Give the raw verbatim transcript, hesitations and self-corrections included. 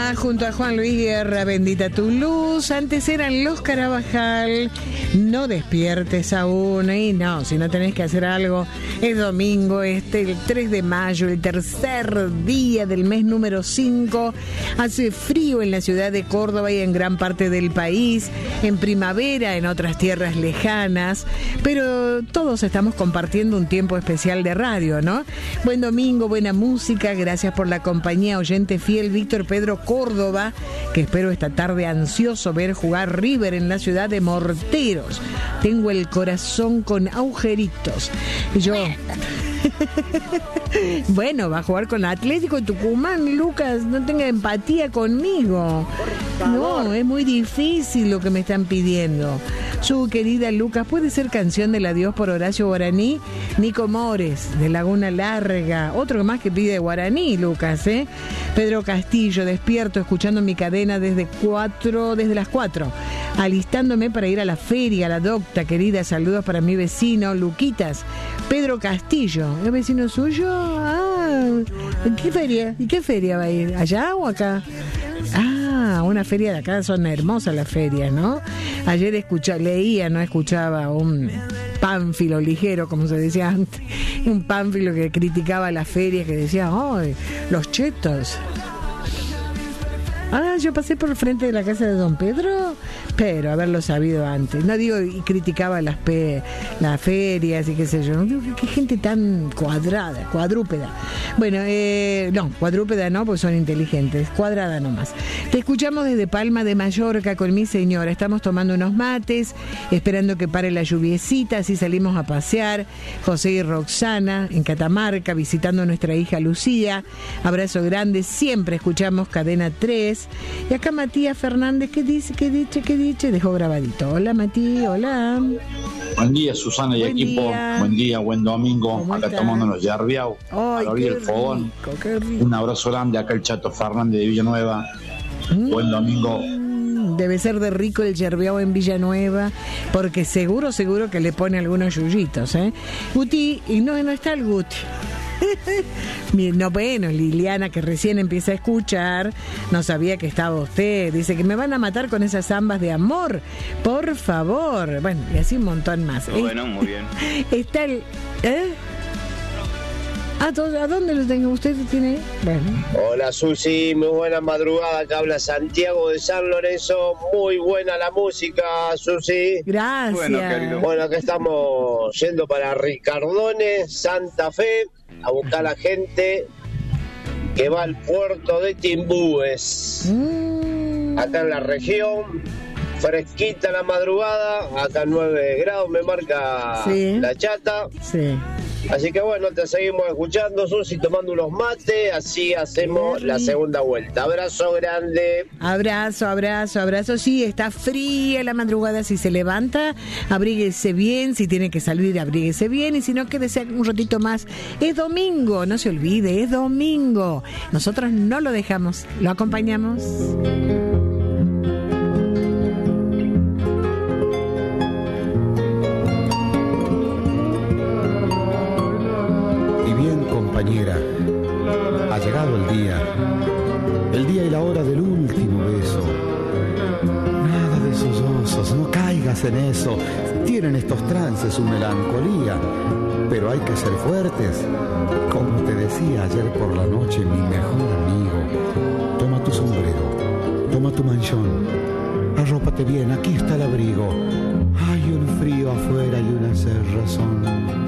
Guerra junto a Juan Luis Guerra, Bendita tu luz. Antes eran Los Carabajal, No despiertes aún. Y no, si no tenés que hacer algo, es domingo, este, el tres de mayo, el tercer día del mes número cinco. Hace frío en la ciudad de Córdoba y en gran parte del país, en primavera en otras tierras lejanas, pero todos estamos compartiendo un tiempo especial de radio, ¿no? Buen domingo, buena música, gracias por la compañía, oyente fiel Víctor Pedro Córdoba, que espero esta tarde ansioso ver jugar River en la ciudad de Morteros. Tengo el corazón con agujeritos. Y yo... Bueno, va a jugar con Atlético Tucumán, Lucas, no tenga empatía conmigo. No, es muy difícil lo que me están pidiendo. Su querida Lucas, ¿puede ser canción del adiós por Horacio Guaraní? Nico Mores, de Laguna Larga. Otro más que pide Guaraní, Lucas, ¿eh? Pedro Castillo, despierto, escuchando mi cadena desde cuatro, desde las cuatro, alistándome para ir a la feria, a la docta, querida. Saludos para mi vecino, Luquitas. Pedro Castillo, ¿es vecino suyo? Ah, ¿en qué feria? ¿Y qué feria va a ir? ¿Allá o acá? Ah, una feria de acá, son hermosas las ferias, ¿no? Ayer escucha, leía, no escuchaba un pánfilo ligero, como se decía antes, un pánfilo que criticaba las ferias, que decía, ¡ay, los chetos! Ah, yo pasé por el frente de la casa de Don Pedro, pero haberlo sabido antes. No digo, y criticaba las pe, las ferias y qué sé yo. No digo, qué gente tan cuadrada, cuadrúpeda. Bueno, eh, no, cuadrúpeda no, porque son inteligentes. Cuadrada nomás. Te escuchamos desde Palma de Mallorca con mi señora. Estamos tomando unos mates, esperando que pare la lluviecita, así salimos a pasear. José y Roxana en Catamarca, visitando a nuestra hija Lucía. Abrazo grande, siempre escuchamos Cadena tres. Y acá Matías Fernández, ¿qué dice? ¿Qué dice? ¿Qué dice? Dejó grabadito. Hola, Matías, hola. Buen día, Susana y buen equipo. Día. Buen día, buen domingo. Acá estás? Tomándonos yerbiao, a la orilla del fogón. Un abrazo grande, acá el Chato Fernández de Villanueva. Mm. Buen domingo. Debe ser de rico el yerbiao en Villanueva, porque seguro, seguro que le pone algunos yuyitos, ¿eh? Guti, y no, no está el Guti. No, bueno, Liliana, que recién empieza a escuchar, no sabía que estaba usted. Dice que me van a matar con esas zambas de amor, por favor. Bueno, y así un montón más. Bueno, muy bien. Está el... ¿eh? ¿A, to- ¿A dónde lo tengo? ¿Usted tiene? Bueno. Hola, Susi, muy buena madrugada. Acá habla Santiago de San Lorenzo. Muy buena la música, Susi. Gracias. Bueno, querido. Bueno, acá estamos yendo para Ricardones, Santa Fe, a buscar a la gente que va al puerto de Timbúes. Mm. Acá en la región, fresquita la madrugada, acá nueve grados me marca sí. La chata. Sí. Así que bueno, te seguimos escuchando, Susi, tomando unos mates, así hacemos la segunda vuelta. Abrazo grande. Abrazo, abrazo, abrazo. Sí, está fría la madrugada, si se levanta, abríguese bien, si tiene que salir, abríguese bien, y si no, quédese un ratito más. Es domingo, no se olvide, es domingo. Nosotros no lo dejamos, lo acompañamos. Compañera, ha llegado el día, el día y la hora del último beso. Nada de sollozos, no caigas en eso. Tienen estos trances su melancolía, pero hay que ser fuertes. Como te decía ayer por la noche mi mejor amigo, toma tu sombrero, toma tu manchón, arrópate bien, aquí está el abrigo. Hay un frío afuera y una cerrazón.